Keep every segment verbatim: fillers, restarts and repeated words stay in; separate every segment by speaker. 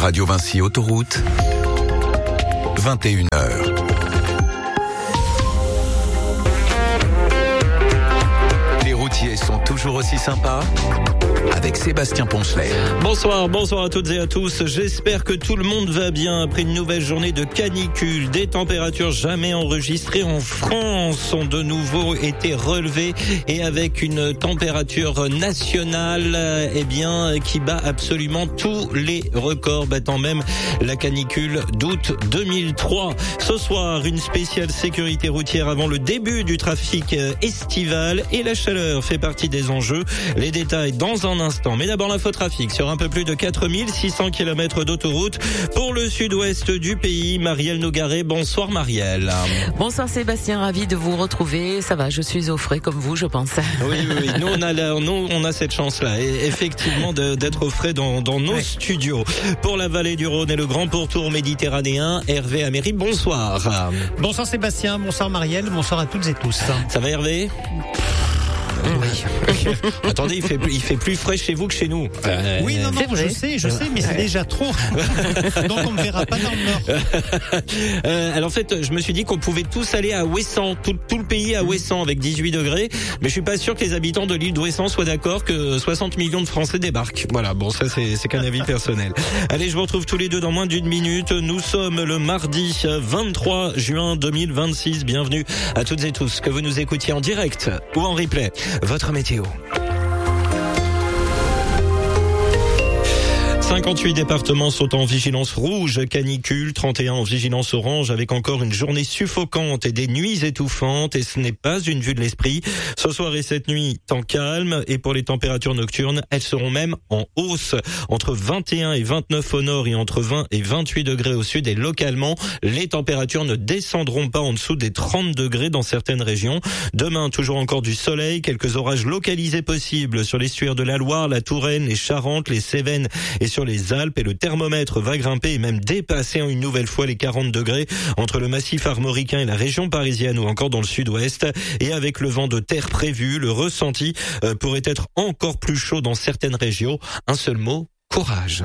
Speaker 1: Radio Vinci Autoroute, vingt et une heures. Les routiers sont toujours aussi sympas avec Sébastien Poncelet.
Speaker 2: Bonsoir, bonsoir à toutes et à tous. J'espère que tout le monde va bien après une nouvelle journée de canicule. Des températures jamais enregistrées en France ont de nouveau été relevées et avec une température nationale, eh bien, qui bat absolument tous les records, battant même la canicule d'août deux mille trois. Ce soir, une spéciale sécurité routière avant le début du trafic estival et la chaleur fait partie des enjeux. Les détails dans un instant. Mais d'abord l'infotrafic sur un peu plus de quatre mille six cents kilomètres d'autoroute pour le sud-ouest du pays. Marielle Nogaret, bonsoir Marielle.
Speaker 3: Bonsoir Sébastien, ravi de vous retrouver. Ça va, je suis au frais comme vous, je pense.
Speaker 2: Oui, oui, oui. Nous, on a, la, nous, on a cette chance-là, et effectivement, de, d'être au frais dans, dans nos oui. studios. Pour la vallée du Rhône et le grand pourtour méditerranéen, Hervé Améry, bonsoir.
Speaker 4: Bonsoir Sébastien, bonsoir Marielle, bonsoir à toutes et tous.
Speaker 2: Ça va Hervé ? Oui. Attendez, il fait, il fait plus frais chez vous que chez nous.
Speaker 4: Euh, oui, non, non, je sais, je sais, mais c'est déjà trop. Donc on ne verra pas dans le Nord.
Speaker 2: Euh, alors en fait, je me suis dit qu'on pouvait tous aller à Ouessant, tout, tout le pays à Ouessant avec dix-huit degrés, mais je suis pas sûr que les habitants de l'île d'Ouessant soient d'accord que soixante millions de Français débarquent. Voilà, bon, ça c'est, c'est qu'un avis personnel. Allez, je vous retrouve tous les deux dans moins d'une minute. Nous sommes le mardi vingt-trois juin deux mille vingt-six. Bienvenue à toutes et tous, que vous nous écoutiez en direct ou en replay. Votre météo. cinquante-huit départements sont en vigilance rouge, canicule, trente et un en vigilance orange, avec encore une journée suffocante et des nuits étouffantes, et ce n'est pas une vue de l'esprit. Ce soir et cette nuit, temps calme, et pour les températures nocturnes, elles seront même en hausse, entre vingt et un et vingt-neuf au nord et entre vingt et vingt-huit degrés au sud, et localement, les températures ne descendront pas en dessous des trente degrés dans certaines régions. Demain, toujours encore du soleil, quelques orages localisés possibles sur l'estuaire de la Loire, la Touraine, les Charentes, les Cévennes et sur les Alpes, et le thermomètre va grimper et même dépasser une nouvelle fois les quarante degrés entre le massif armoricain et la région parisienne ou encore dans le sud-ouest. Et avec le vent de terre prévu, le ressenti euh, pourrait être encore plus chaud dans certaines régions. Un seul mot, courage.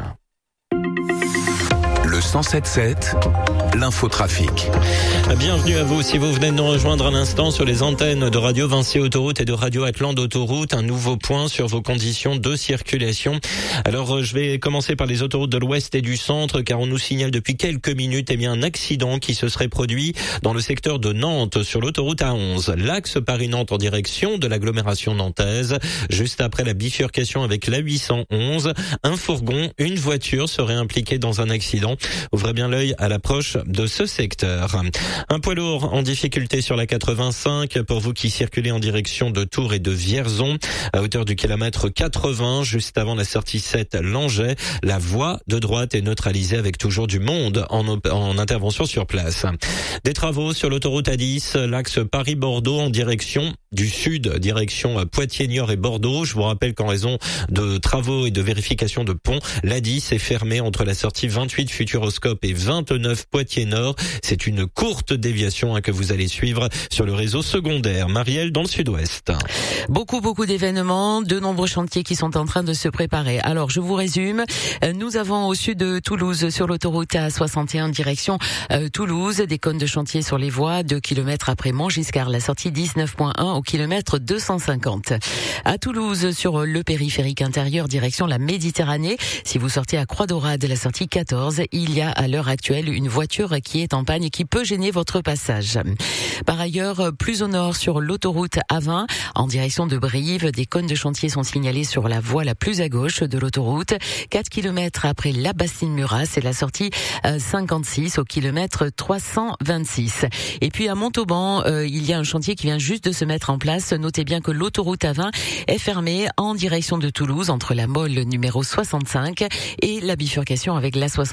Speaker 1: Le cent sept sept, l'infotrafic.
Speaker 2: Bienvenue à vous si vous venez de nous rejoindre à l'instant sur les antennes de Radio Vinci Autoroute et de Radio Atlan d'Autoroute. Un nouveau point sur vos conditions de circulation. Alors je vais commencer par les autoroutes de l'Ouest et du Centre, car on nous signale depuis quelques minutes eh bien, un accident qui se serait produit dans le secteur de Nantes sur l'autoroute A onze. L'axe Paris-Nantes en direction de l'agglomération nantaise. Juste après la bifurcation avec l'A huit cent onze, un fourgon, une voiture serait impliquée dans un accident. Ouvrez bien l'œil à l'approche de ce secteur. Un poids lourd en difficulté sur la quatre-vingt-cinq pour vous qui circulez en direction de Tours et de Vierzon à hauteur du kilomètre quatre-vingts juste avant la sortie sept Langeais. La voie de droite est neutralisée avec toujours du monde en, op- en intervention sur place. Des travaux sur l'autoroute A dix, l'axe Paris-Bordeaux en direction du sud, direction Poitiers-Niort et Bordeaux. Je vous rappelle qu'en raison de travaux et de vérification de ponts, l'A dix est fermée entre la sortie vingt-huit Futuroscope et vingt-neuf Poitiers-Nord. C'est une courte déviation hein, que vous allez suivre sur le réseau secondaire. Marielle, dans le sud-ouest.
Speaker 3: Beaucoup, beaucoup d'événements, de nombreux chantiers qui sont en train de se préparer. Alors, je vous résume. Nous avons au sud de Toulouse, sur l'autoroute A soixante et un, direction euh, Toulouse, des cônes de chantier sur les voies, deux kilomètres après Montgiscard, la sortie dix-neuf virgule un au kilomètre deux cent cinquante. À Toulouse, sur le périphérique intérieur, direction la Méditerranée, si vous sortez à Croix-Daurade, la sortie quatorze, il y a à l'heure actuelle une voiture qui est en panne et qui peut gêner votre passage. Par ailleurs, plus au nord, sur l'autoroute A vingt, en direction de Brive, des cônes de chantier sont signalés sur la voie la plus à gauche de l'autoroute, quatre kilomètres après la Bastine-Murat, c'est la sortie cinquante-six au kilomètre trois cent vingt-six. Et puis à Montauban, euh, il y a un chantier qui vient juste de se mettre en place. Notez bien que l'autoroute A vingt est fermée en direction de Toulouse, entre la Mole numéro soixante-cinq et la bifurcation avec l'A soixante-deux fermée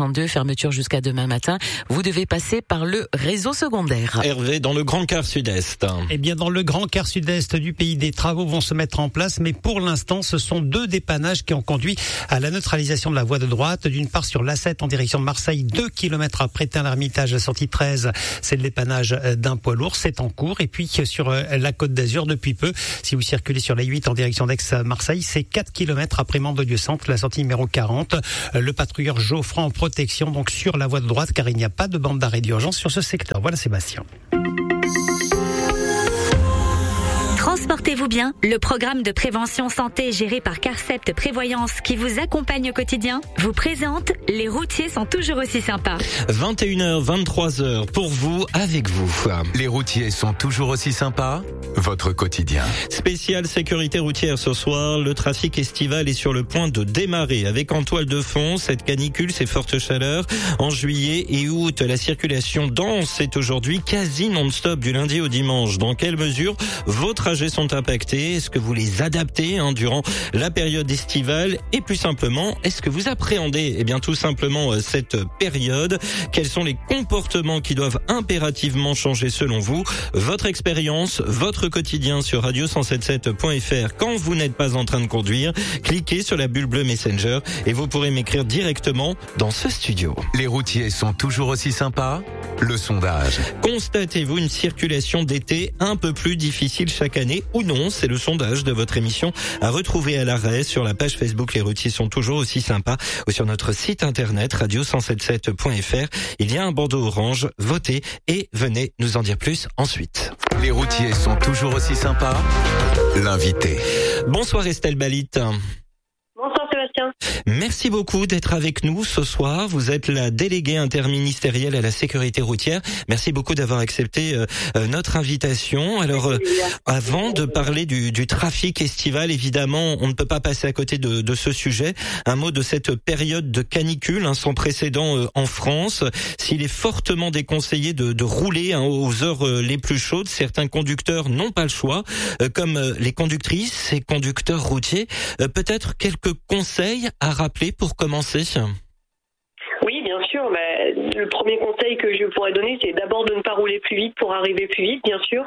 Speaker 3: fermeture jusqu'à demain matin. Vous devez passer par le réseau secondaire.
Speaker 2: Hervé, dans le Grand Quart Sud-Est.
Speaker 4: Eh bien, dans le Grand Quart Sud-Est du pays, des travaux vont se mettre en place, mais pour l'instant, ce sont deux dépannages qui ont conduit à la neutralisation de la voie de droite. D'une part, sur l'A sept en direction de Marseille, deux kilomètres après Tain-l'Hermitage, sortie treize, c'est le dépannage d'un poids lourd, c'est en cours. Et puis, sur la Côte d'Azur, depuis peu, si vous circulez sur la huit en direction d'Aix-Marseille, c'est quatre kilomètres après Mandelieu-Centre, la sortie numéro quarante. Le patrouilleur Geoffroy en protection, donc sur la voie de droite, car il n'y a pas de bande d'arrêt d'urgence sur ce secteur. Voilà Sébastien.
Speaker 5: Transportez-vous bien, le programme de prévention santé géré par Carcept Prévoyance qui vous accompagne au quotidien vous présente Les routiers sont toujours aussi sympas.
Speaker 2: vingt et une heures, vingt-trois heures pour vous, avec vous.
Speaker 1: Les routiers sont toujours aussi sympas. Votre quotidien.
Speaker 2: Spéciale sécurité routière ce soir. Le trafic estival est sur le point de démarrer. Avec en toile de fond cette canicule, ces fortes chaleurs. En juillet et août, la circulation dense est aujourd'hui quasi non-stop du lundi au dimanche. Dans quelle mesure vos trajets sont impactés? Est-ce que vous les adaptez hein, durant la période estivale? Et plus simplement, est-ce que vous appréhendez eh bien tout simplement euh, cette période? Quels sont les comportements qui doivent impérativement changer selon vous? Votre expérience, votre quotidien sur radio cent soixante-dix-sept point f r. Quand vous n'êtes pas en train de conduire, cliquez sur la bulle bleue Messenger et vous pourrez m'écrire directement dans ce studio.
Speaker 1: Les routiers sont toujours aussi sympas. Le sondage.
Speaker 2: Constatez-vous une circulation d'été un peu plus difficile chaque année ou non? C'est le sondage de votre émission à retrouver à l'arrêt sur la page Facebook Les routiers sont toujours aussi sympas ou sur notre site internet radio cent soixante-dix-sept point f r. Il y a un bandeau orange, votez et venez nous en dire plus ensuite.
Speaker 1: Les routiers sont toujours aussi sympas. L'invité.
Speaker 2: Bonsoir Estelle Balit.
Speaker 6: Bonsoir Sébastien.
Speaker 2: Merci beaucoup d'être avec nous ce soir. Vous êtes la déléguée interministérielle à la sécurité routière. Merci beaucoup d'avoir accepté euh, notre invitation. Alors, euh, avant de parler du, du trafic estival, évidemment, on ne peut pas passer à côté de, de ce sujet. Un mot de cette période de canicule hein, sans précédent euh, en France. S'il est fortement déconseillé de, de rouler hein, aux heures euh, les plus chaudes, certains conducteurs n'ont pas le choix, euh, comme euh, les conductrices et conducteurs routiers. Euh, peut-être quelques conseils à rappeler pour commencer?
Speaker 6: Oui, bien sûr. Bah, le premier conseil que je pourrais donner, c'est d'abord de ne pas rouler plus vite pour arriver plus vite, bien sûr.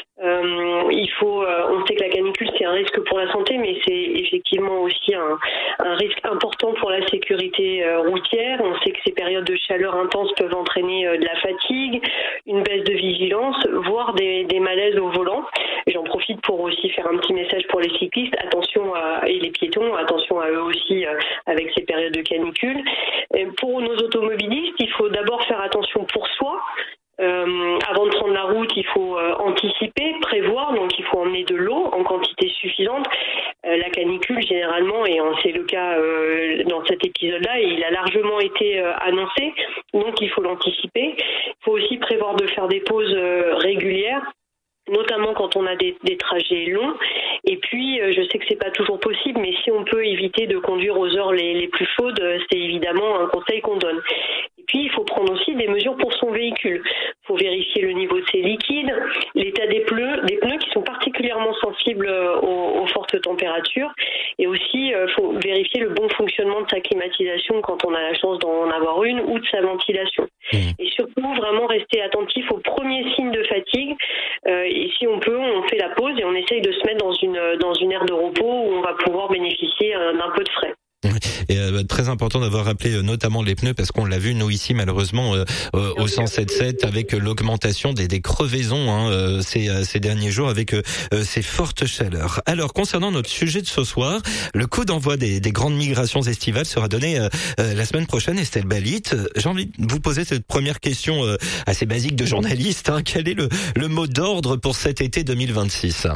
Speaker 6: Euh, il faut, euh, on sait que la canicule c'est un risque pour la santé, mais c'est effectivement aussi un, un risque important pour la sécurité euh, routière. On sait que ces périodes de chaleur intense peuvent entraîner euh, de la fatigue, une baisse de vigilance, voire des, des malaises au volant. Et j'en profite pour aussi faire un petit message pour les cyclistes, attention à, et les piétons, attention à eux aussi euh, avec ces périodes de canicule. Et pour nos automobilistes, il faut d'abord faire attention pour soi. Euh, avant de prendre la route, il faut euh, anticiper, prévoir, donc il faut emmener de l'eau en quantité suffisante. Euh, la canicule, généralement, et c'est le cas euh, dans cet épisode-là, et il a largement été euh, annoncé, donc il faut l'anticiper. Il faut aussi prévoir de faire des pauses euh, régulières, notamment quand on a des, des trajets longs. Et puis, euh, je sais que c'est pas toujours possible, mais si on peut éviter de conduire aux heures les, les plus chaudes, c'est évidemment un conseil qu'on donne. Et puis, il faut prendre aussi des mesures pour son véhicule. Il faut vérifier le niveau de ses liquides, l'état des pneus, des pneus qui sont particulièrement sensibles aux, aux fortes températures. Et aussi, il euh, faut vérifier le bon fonctionnement de sa climatisation quand on a la chance d'en avoir une ou de sa ventilation. Mmh. Et surtout, vraiment rester attentif aux premiers signes de fatigue. Euh, et si on peut, on fait la pause et on essaye de se mettre dans une, dans une aire de repos où on va pouvoir bénéficier euh, d'un peu de frais.
Speaker 2: Et euh, très important d'avoir rappelé euh, notamment les pneus parce qu'on l'a vu nous ici malheureusement euh, euh, au cent sept sept avec euh, l'augmentation des, des crevaisons hein, euh, ces, euh, ces derniers jours avec euh, ces fortes chaleurs. Alors concernant notre sujet de ce soir, le coup d'envoi des, des grandes migrations estivales sera donné euh, euh, la semaine prochaine. Estelle Balit, j'ai envie de vous poser cette première question euh, assez basique de journaliste. Hein. Quel est le, le mot d'ordre pour cet été deux mille vingt-six?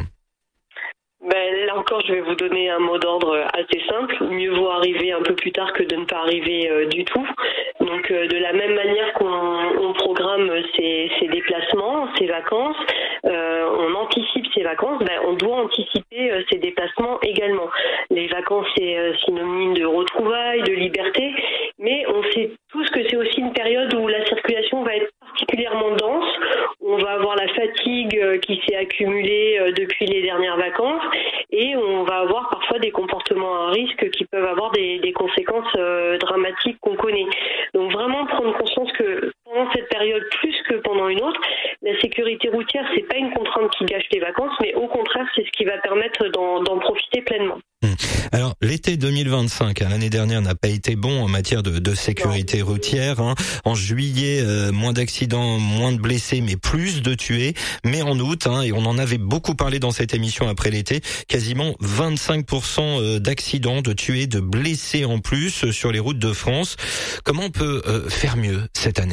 Speaker 6: Ben, là encore, je vais vous donner un mot d'ordre assez simple. Mieux vaut arriver un peu plus tard que de ne pas arriver euh, du tout. Donc, euh, de la même manière qu'on on programme ses, ses déplacements, ses vacances, euh, on anticipe ses vacances, ben, on doit anticiper euh, ses déplacements également. Les vacances, c'est euh, synonyme de retrouvailles, de liberté, mais on sait tous que c'est aussi une période où la circulation va être particulièrement dense. On va avoir la fatigue euh, qui s'est accumulée euh, depuis les dernières vacances et on va avoir parfois des comportements à risque qui peuvent avoir des, des conséquences euh, euh, dramatiques qu'on connaît. Donc vraiment prendre conscience que pendant cette période, plus que pendant une autre, la sécurité routière, c'est pas une contrainte qui gâche les vacances, mais au contraire, c'est ce qui va permettre d'en, d'en profiter pleinement.
Speaker 2: Alors l'été deux mille vingt-cinq, hein, l'année dernière n'a pas été bon en matière de, de sécurité routière. Hein. En juillet, euh, moins d'accidents, moins de blessés, mais plus de tués. Mais en août, hein, et on en avait beaucoup parlé dans cette émission après l'été, quasiment vingt-cinq pour cent d'accidents, de tués, de blessés en plus sur les routes de France. Comment on peut euh, faire mieux cette année ?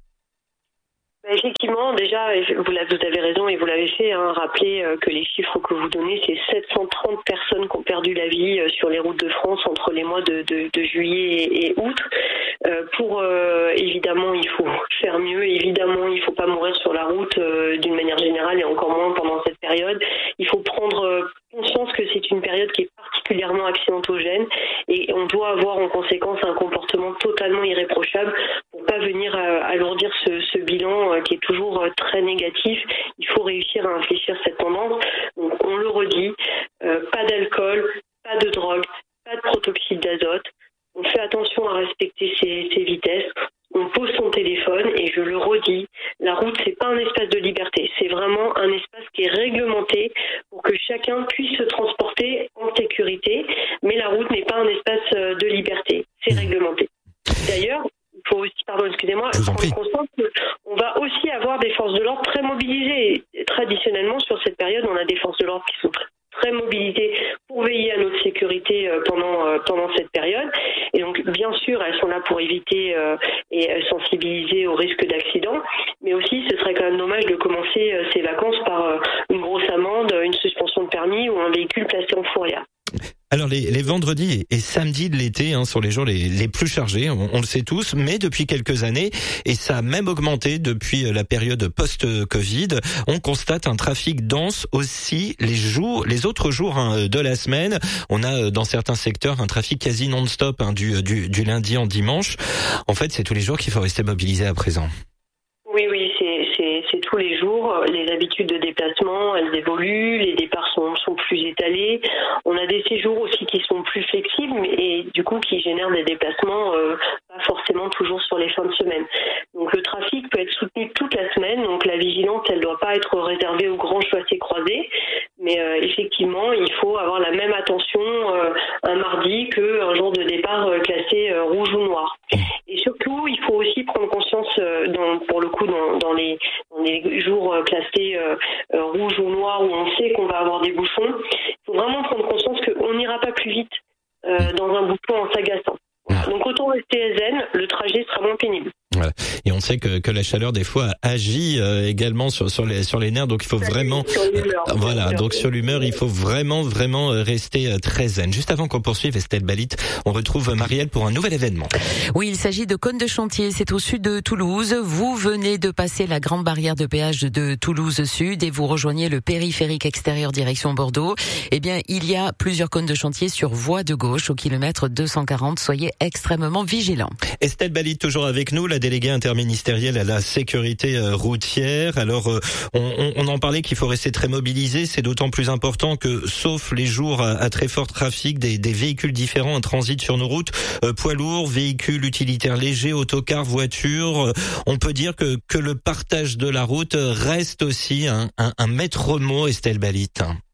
Speaker 6: Effectivement, déjà, vous avez raison et vous l'avez fait, hein, rappeler que les chiffres que vous donnez, c'est sept cent trente personnes qui ont perdu la vie sur les routes de France entre les mois de, de, de juillet et août. Euh, pour euh, évidemment, il faut faire mieux. Évidemment, il ne faut pas mourir sur la route euh, d'une manière générale et encore moins pendant cette période. Il faut prendre euh, conscience que c'est une période qui est particulièrement accidentogène et on doit avoir en conséquence un comportement totalement irréprochable pour pas venir euh, alourdir ce, ce bilan euh, qui est toujours euh, très négatif. Il faut réussir à infléchir cette tendance. Donc on le redit, euh, pas d'alcool, pas de drogue, pas de protoxyde d'azote. On fait attention à respecter ses, ses vitesses. On pose son téléphone et je le redis, la route c'est pas un espace de liberté, c'est vraiment un espace qui est réglementé pour que chacun puisse se transporter en sécurité, mais la route n'est pas un espace de liberté, c'est réglementé. D'ailleurs, il faut aussi, pardon, excusez-moi, prendre conscience qu'on va aussi avoir des forces de l'ordre très mobilisées. Et traditionnellement, sur cette période, on a des forces de l'ordre qui sont très très mobilisées pour veiller à notre sécurité pendant pendant cette période. Et donc, bien sûr, elles sont là pour éviter euh, et sensibiliser au risque d'accident. Mais aussi, ce serait quand même dommage de commencer euh, ces vacances par euh, une grosse amende, une suspension de permis ou un véhicule placé en fourrière.
Speaker 2: Alors les, les vendredis et samedis de l'été hein, sont les jours les, les plus chargés, on, on le sait tous, mais depuis quelques années, et ça a même augmenté depuis la période post-Covid, on constate un trafic dense aussi les jours, les autres jours hein, de la semaine. On a dans certains secteurs un trafic quasi non-stop hein, du, du, du lundi en dimanche. En fait, c'est tous les jours qu'il faut rester mobilisé à présent.
Speaker 6: Oui, oui, c'est, c'est, c'est tous les jours. Les habitudes de déplacement, elles évoluent, les départs sont, sont plus étalés. On a des séjours aussi qui sont plus flexibles et du coup qui génèrent des déplacements euh, pas forcément toujours sur les fins de semaine. Donc le trafic peut être soutenu toute la semaine, donc la vigilance, elle ne doit pas être réservée aux grands chaussées croisés. Mais euh, effectivement, il faut avoir la même attention euh, un mardi qu'un jour de départ euh, classé euh, rouge ou noir. Et surtout, il faut aussi prendre conscience, euh, dans, pour le coup, dans, dans, les, dans les jours euh, classés euh, euh, rouge ou noir où on sait qu'on va avoir des bouchons, il faut vraiment prendre conscience qu'on n'ira pas plus vite euh, dans un bouchon en s'agaçant. Donc autant rester zen, le trajet sera moins pénible.
Speaker 2: Voilà. Et on sait que, que la chaleur des fois agit euh, également sur, sur les sur les nerfs, donc il faut vraiment euh, voilà donc sur l'humeur il faut vraiment vraiment rester très zen. Juste avant qu'on poursuive, Estelle Balit, on retrouve Marielle pour un nouvel événement.
Speaker 3: Oui, il s'agit de Cône de Chantier, c'est au sud de Toulouse. Vous venez de passer la grande barrière de péage de Toulouse Sud et vous rejoignez le périphérique extérieur direction Bordeaux. Eh bien, il y a plusieurs cônes de chantier sur voie de gauche au kilomètre deux cent quarante. Soyez extrêmement vigilants.
Speaker 2: Estelle Balit toujours avec nous, la déléguée interministérielle à la sécurité routière. Alors, euh, on, on en parlait qu'il faut rester très mobilisé. C'est d'autant plus important que, sauf les jours à, à très fort trafic, des, des véhicules différents en transit sur nos routes, euh, poids lourds, véhicules utilitaires légers, autocars, voitures. Euh, on peut dire que, que le partage de la route reste aussi un, un, un maître mot, Estelle Balit.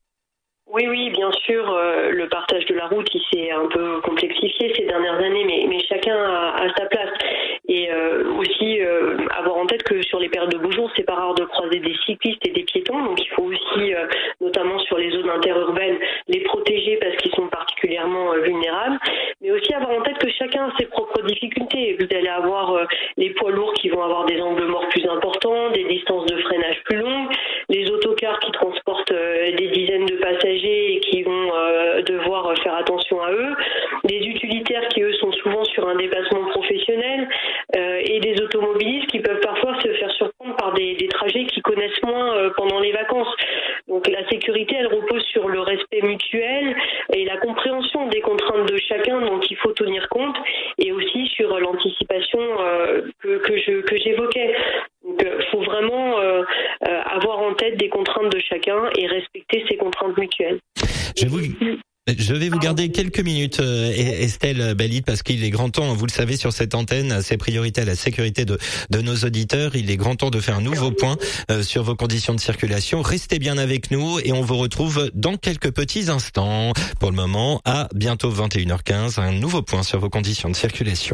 Speaker 6: Oui, oui, bien sûr, euh, le partage de la route, il s'est un peu complexifié ces dernières années, mais, mais chacun a, a sa place. Et euh, aussi euh, avoir en tête que sur les périodes de beaux jours, c'est pas rare de croiser des cyclistes et des piétons, donc il faut aussi, euh, notamment sur les zones interurbaines, les protéger parce qu'ils sont particulièrement euh, vulnérables, mais aussi avoir en tête que chacun a ses propres difficultés. Vous allez avoir euh, les poids lourds qui vont avoir des angles morts plus importants, des distances de freinage plus longues, les autocars qui transportent euh, des dizaines de passagers et qui vont euh, devoir faire attention à eux, des utilitaires qui eux sont souvent sur un déplacement professionnel, euh, et des automobilistes qui peuvent parfois se faire surprendre par des, des trajets qu'ils connaissent moins euh, pendant les vacances. Donc la sécurité, elle repose sur le respect mutuel et la compréhension des contraintes de chacun dont il faut tenir compte, et aussi sur l'anticipation euh, que, que, je, que j'évoquais. Donc il faut vraiment euh, euh, avoir en tête des contraintes de chacun et respecter ces contraintes mutuelles.
Speaker 2: J'avoue Je vais vous garder quelques minutes, euh, Estelle Balit, parce qu'il est grand temps, vous le savez, sur cette antenne, c'est priorité à la sécurité de, de nos auditeurs. Il est grand temps de faire un nouveau point euh, sur vos conditions de circulation. Restez bien avec nous et on vous retrouve dans quelques petits instants. Pour le moment, à bientôt vingt et une heures quinze, un nouveau point sur vos conditions de circulation.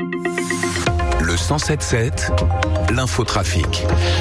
Speaker 1: Le cent sept sept, l'infotrafic.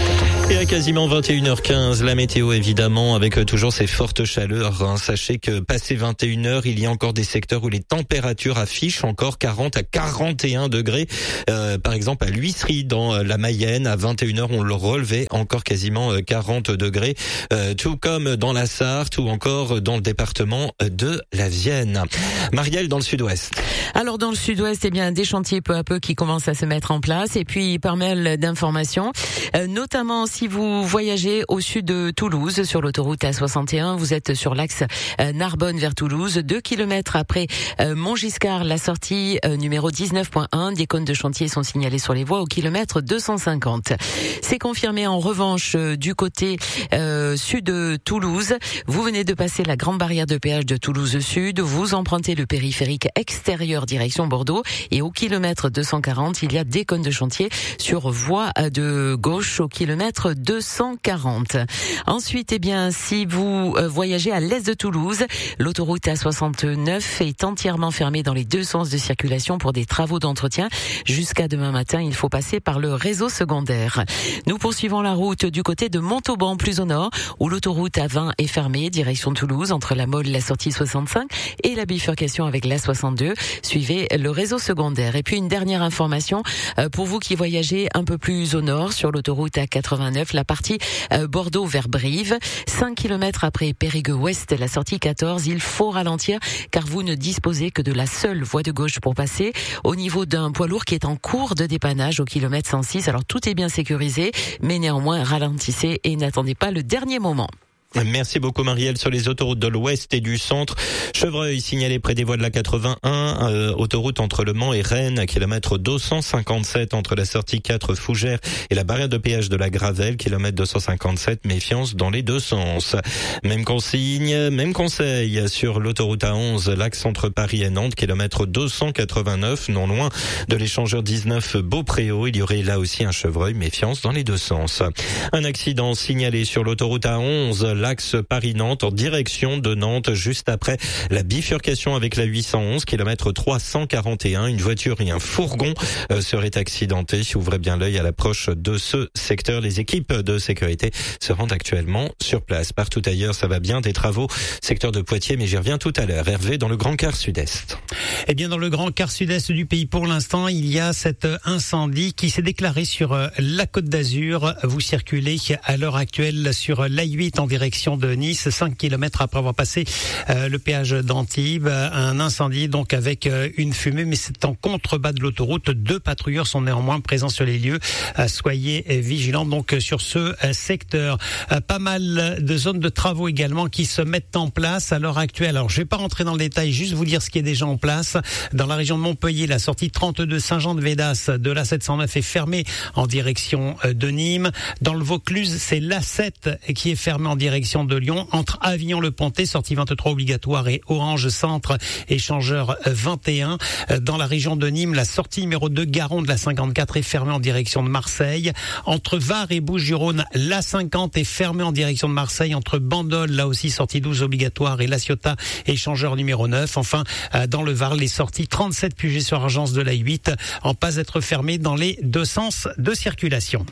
Speaker 2: Et à quasiment vingt et une heures quinze, la météo évidemment, avec toujours ces fortes chaleurs. Hein. Sachez que passé vingt et une heures, il y a encore des secteurs où les températures affichent encore quarante à quarante et un degrés. Euh, par exemple à l'Huisserie dans la Mayenne, à vingt et une heures, on le relevait encore quasiment quarante degrés. Euh, tout comme dans la Sarthe ou encore dans le département de la Vienne. Marielle dans le sud-ouest.
Speaker 3: Alors dans le sud-ouest, eh bien des chantiers peu à peu qui commencent à se mettre en place et puis pas mal d'informations, euh, notamment si vous voyagez au sud de Toulouse sur l'autoroute A soixante et un, vous êtes sur l'axe euh, Narbonne vers Toulouse, deux kilomètres après euh, Montgiscard, la sortie euh, numéro dix-neuf point un, des cônes de chantier sont signalés sur les voies au kilomètre deux cent cinquante. C'est confirmé en revanche euh, du côté euh, sud de Toulouse. Vous venez de passer la grande barrière de péage de Toulouse Sud, vous empruntez le périphérique extérieur direction Bordeaux et au kilomètre deux cent quarante, il y a des cônes de chantier sur voie de gauche au kilomètre deux cent quarante. Ensuite, eh bien, si vous euh, voyagez à l'est de Toulouse, l'autoroute A soixante-neuf est entièrement fermée dans les deux sens de circulation pour des travaux d'entretien. Jusqu'à demain matin, il faut passer par le réseau secondaire. Nous poursuivons la route du côté de Montauban, plus au nord, où l'autoroute A vingt est fermée, direction Toulouse, entre la Mole, la sortie soixante-cinq et la bifurcation avec l'A soixante-deux. Suivez le réseau secondaire. Et puis une dernière information, euh, pour vous qui voyagez un peu plus au nord, sur l'autoroute A quatre-vingt-neuf, la partie euh, Bordeaux vers Brive, cinq kilomètres après Périgueux-Ouest, la sortie quatorze, il faut ralentir car vous ne disposez que de la seule voie de gauche pour passer au niveau d'un poids lourd qui est en cours de dépannage au kilomètre cent six. Alors tout est bien sécurisé, mais néanmoins ralentissez et n'attendez pas le dernier moment.
Speaker 2: Merci beaucoup Marielle. Sur les autoroutes de l'Ouest et du Centre, Chevreuil signalé près des voies de la quatre-vingt-un, euh, autoroute entre Le Mans et Rennes, kilomètre deux cent cinquante-sept entre la sortie quatre Fougères et la barrière de péage de la Gravelle, kilomètre deux cent cinquante-sept, méfiance dans les deux sens. Même consigne, même conseil sur l'autoroute A onze, l'axe entre Paris et Nantes, kilomètre deux cent quatre-vingt-neuf, non loin de l'échangeur dix-neuf Beaupréau, il y aurait là aussi un chevreuil, méfiance dans les deux sens. Un accident signalé sur l'autoroute A onze, l'axe Paris-Nantes en direction de Nantes, juste après la bifurcation avec la huit cent onze, kilomètre trois cent quarante et un. Une voiture et un fourgon euh, seraient accidentés. Ouvrez bien l'œil à l'approche de ce secteur. Les équipes de sécurité se rendent actuellement sur place. Partout ailleurs, ça va bien. Des travaux, secteur de Poitiers, mais j'y reviens tout à l'heure. Hervé, dans le Grand Quart Sud-Est.
Speaker 4: Eh bien, dans le Grand Quart Sud-Est du pays, pour l'instant, il y a cet incendie qui s'est déclaré sur la Côte d'Azur. Vous circulez à l'heure actuelle sur l'A huit en direction de Nice, cinq kilomètres après avoir passé euh, le péage d'Antibes. Un incendie donc avec euh, une fumée, mais c'est en contrebas de l'autoroute. Deux patrouilleurs sont néanmoins présents sur les lieux. Euh, soyez vigilants donc sur ce euh, secteur. Euh, pas mal de zones de travaux également qui se mettent en place à l'heure actuelle. Alors je vais pas rentrer dans le détail, juste vous dire ce qui est déjà en place. Dans la région de Montpellier, la sortie trente-deux Saint-Jean-de-Védas de l'A sept cent neuf est fermée en direction de Nîmes. Dans le Vaucluse, c'est l'A sept qui est fermée en direction de Lyon, entre Avignon-le-Pontet, sortie vingt-trois obligatoire, et Orange Centre, échangeur vingt et un. Dans la région de Nîmes, la sortie numéro deux Garon de la cinquante-quatre est fermée en direction de Marseille. Entre Var et Bouches-du-Rhône, l'A cinquante est fermée en direction de Marseille. Entre Bandol, là aussi sortie douze obligatoire, et La Ciotat, échangeur numéro neuf. Enfin, dans le Var, les sorties trente-sept Puget-sur-Argence de l'A huit en passe d'être fermées dans les deux sens de circulation.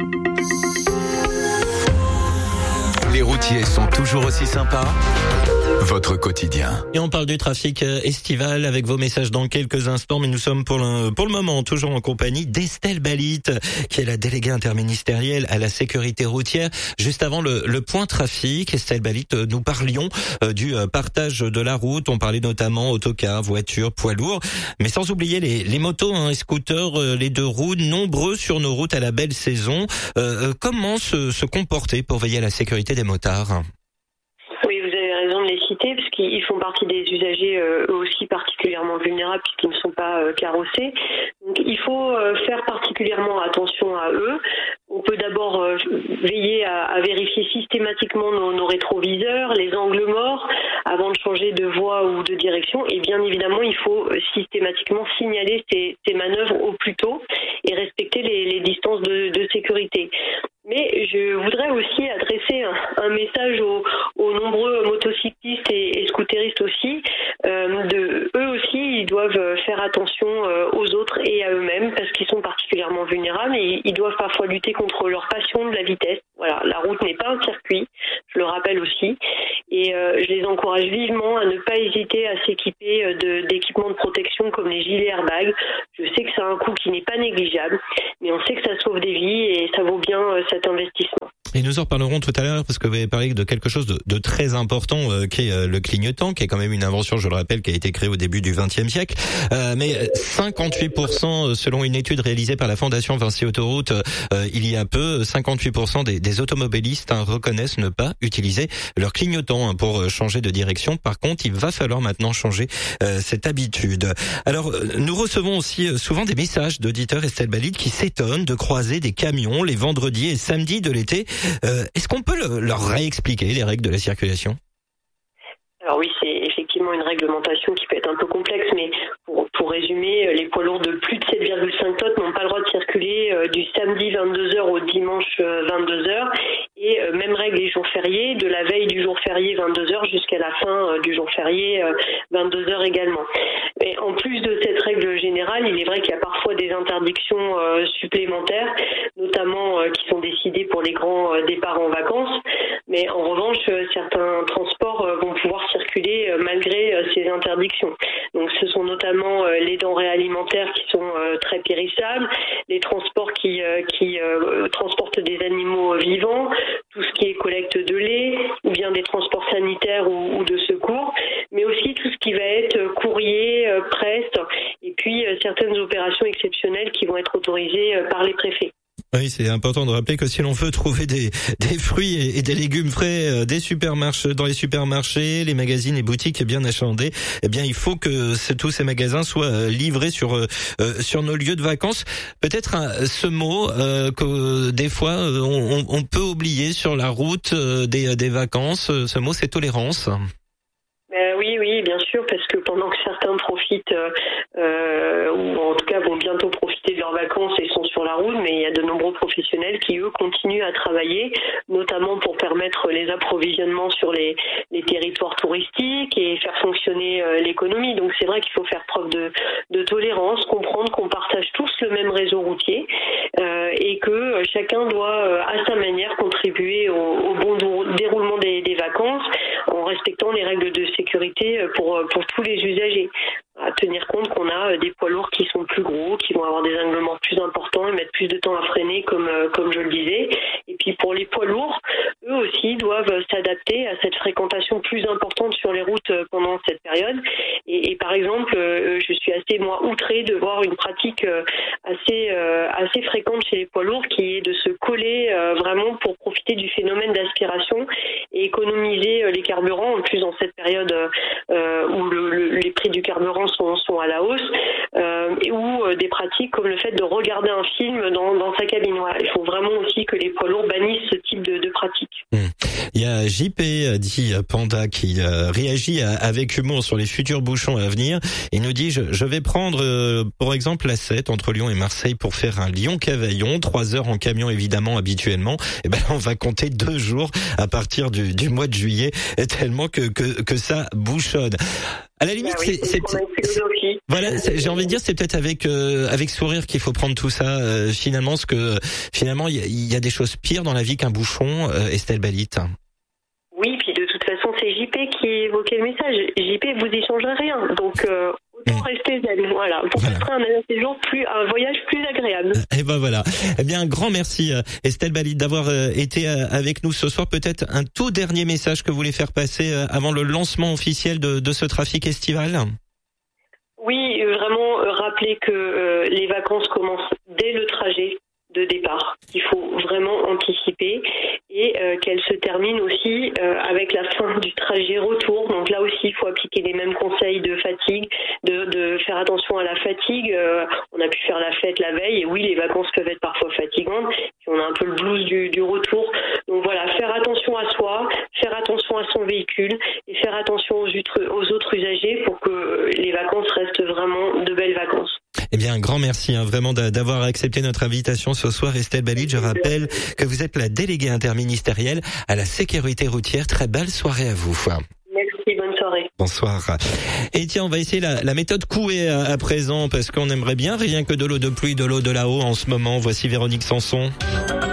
Speaker 1: Les routiers sont toujours aussi sympas. Votre quotidien.
Speaker 2: Et on parle du trafic estival avec vos messages dans quelques instants, mais nous sommes pour le, pour le moment toujours en compagnie d'Estelle Balit, qui est la déléguée interministérielle à la sécurité routière. Juste avant le, le point trafic, Estelle Balit, nous parlions du partage de la route. On parlait notamment autocars, voitures, poids lourds, mais sans oublier les, les motos, hein, les scooters, les deux roues, nombreux sur nos routes à la belle saison. Euh, comment se, se comporter pour veiller à la sécurité des motards ?
Speaker 6: Oui, vous avez raison de les citer, parce qu'ils font partie des usagers euh, eux aussi particulièrement vulnérables puisqu'ils ne sont pas euh, carrossés. Donc il faut euh, faire particulièrement attention à eux. Donc peut d'abord euh, veiller à, à vérifier systématiquement nos, nos rétroviseurs, les angles morts, avant de changer de voie ou de direction. Et bien évidemment, il faut systématiquement signaler ces, ces manœuvres au plus tôt et respecter les, les distances de, de sécurité. Mais je voudrais aussi adresser un, un message aux, aux nombreux motocyclistes et, et scooteristes aussi. Euh, de, eux aussi, ils doivent faire attention euh, aux autres et à eux-mêmes parce qu'ils sont particulièrement vulnérables et ils doivent parfois lutter contre leur passion de la vitesse. Voilà, la route n'est pas un circuit, je le rappelle aussi. Et euh, je les encourage vivement à ne pas hésiter à s'équiper de, d'équipements de protection comme les gilets airbags. Je sais que c'est un coût qui n'est pas négligeable, mais on sait que ça sauve des vies et ça vaut bien euh, cet investissement.
Speaker 2: Et nous en reparlerons tout à l'heure parce que vous avez parlé de quelque chose de, de très important euh, qui est euh, le clignotant, qui est quand même une invention, je le rappelle, qui a été créée au début du vingtième siècle. Euh, mais cinquante-huit pour cent, selon une étude réalisée par la Fondation Vinci Autoroute euh, il y a peu, cinquante-huit pour cent des, des automobilistes hein, reconnaissent ne pas utiliser leur clignotant hein, pour changer de direction. Par contre, il va falloir maintenant changer euh, cette habitude. Alors, nous recevons aussi souvent des messages d'auditeurs, Estelle Balide, qui s'étonnent de croiser des camions les vendredis et samedis de l'été. Euh, est-ce qu'on peut le, leur réexpliquer les règles de la circulation ?
Speaker 6: Alors oui, c'est effectivement une réglementation qui peut être un peu complexe, mais pour, pour résumer, les poids lourds de plus de sept virgule cinq tonnes n'ont pas le droit de circuler euh, du samedi vingt-deux heures au dimanche euh, vingt-deux heures. Et euh, même règle les jours fériés, de la veille du jour férié vingt-deux heures jusqu'à la fin euh, du jour férié euh, vingt-deux heures également. Mais en plus de cette règle générale, il est vrai qu'il y a parfois des interdictions euh, supplémentaires, notamment euh, qui sont décidées pour les grands euh, départs en vacances. Mais en revanche, euh, certains transports euh, vont pouvoir circuler euh, malgré euh, ces interdictions. Donc ce sont notamment euh, les denrées alimentaires qui sont euh, très périssables, les transports qui, euh, qui euh, transportent des animaux vivants, tout ce qui est collecte de lait, ou bien des transports sanitaires ou, ou de secours, mais aussi tout ce qui va être courrier, euh, presse, et puis euh, certaines opérations exceptionnelles qui vont être autorisées euh, par les préfets.
Speaker 2: Oui, c'est important de rappeler que si l'on veut trouver des, des fruits et, et des légumes frais euh, des supermarchés, dans les supermarchés, les magazines et boutiques bien achalandés, eh bien, il faut que c- tous ces magasins soient euh, livrés sur euh, sur nos lieux de vacances. Peut-être un, ce mot euh, que des fois euh, on, on peut oublier sur la route euh, des, des vacances. Ce mot, c'est tolérance.
Speaker 6: Euh, oui, oui, bien sûr, parce que pendant que certains profitent, euh, euh, ou en tout cas vont bientôt profiter de leurs vacances et sont sur la route, mais il y a de nombreux professionnels qui, eux, continuent à travailler, notamment pour permettre les approvisionnements sur les, les territoires touristiques et faire fonctionner euh, l'économie. Donc c'est vrai qu'il faut faire preuve de, de tolérance, comprendre qu'on partage tous le même réseau routier euh, et que euh, chacun doit, euh, à sa manière, contribuer au, au bon déroulement des, des vacances en respectant les règles de sécurité pour, pour tous les usagers. À tenir compte qu'on a des poids lourds qui sont plus gros, qui vont avoir des angles morts plus importants et mettre plus de temps à freiner, comme, comme je le disais. Et puis pour les poids lourds, eux aussi doivent s'adapter à cette fréquentation plus importante sur les routes pendant cette période. Et, et par exemple, je suis assez, moi, outrée de voir une pratique assez, assez fréquente chez les poids lourds qui est de se coller vraiment pour profiter du phénomène d'aspiration et économiser les carburants, en plus dans cette période euh, où le, le, les prix du carburant sont, sont à la hausse, euh, et ou euh, des pratiques comme le fait de regarder un film dans, dans sa cabine. Voilà. Il faut vraiment aussi que les poids lourds bannissent ce type de, de pratique.
Speaker 2: Mmh. Il y a J P, dit Panda, qui euh, réagit à, avec humour sur les futurs bouchons à venir. Il nous dit, je, je vais prendre euh, pour exemple l'A sept entre Lyon et Marseille pour faire un Lyon-Cavaillon, trois heures en camion évidemment habituellement. Et ben on va compter deux jours à partir du, du mois de juillet, tellement que, que, que ça bouchonne. À la limite, bah oui, c'est, c'est, c'est voilà, c'est, j'ai envie de dire, c'est peut-être avec euh, avec sourire qu'il faut prendre tout ça. Euh, finalement, parce que finalement, il y, y a des choses pires dans la vie qu'un bouchon. Euh, Estelle Balide.
Speaker 6: Oui, puis de toute façon, c'est J P qui évoquait le message. J P, vous y changerez rien, donc euh, autant mmh. rester zen. Voilà, pour voilà. faire un séjour plus, un voyage plus agréable.
Speaker 2: Et ben voilà. Eh bien, un grand merci Estelle Balide d'avoir euh, été euh, avec nous ce soir. Peut-être un tout dernier message que vous voulez faire passer euh, avant le lancement officiel de, de ce trafic estival.
Speaker 6: Oui, vraiment euh, rappeler que euh, les vacances commencent dès le trajet de départ. Il faut vraiment anticiper et euh, qu'elle se termine aussi euh, avec la fin du trajet retour. Donc là aussi, il faut appliquer les mêmes conseils de fatigue fatigue, de, de faire attention à la fatigue. Euh, on a pu faire la fête la veille et oui, les vacances peuvent être parfois fatigantes. Puis on a un peu le blues du, du retour. Donc voilà, faire attention à soi, faire attention à son véhicule et faire attention aux, utre, aux autres usagers pour que les vacances restent vraiment de belles vacances.
Speaker 2: Eh bien, un grand merci hein, vraiment d'avoir accepté notre invitation ce soir, Estelle Balid. Je rappelle que vous êtes la déléguée interministérielle à la sécurité routière. Très belle soirée à vous.
Speaker 6: Merci, bonne soirée.
Speaker 2: Bonsoir. Et tiens, on va essayer la, la méthode Coué à, à présent parce qu'on aimerait bien rien que de l'eau de pluie, de l'eau de là-haut en ce moment. Voici Véronique Sanson.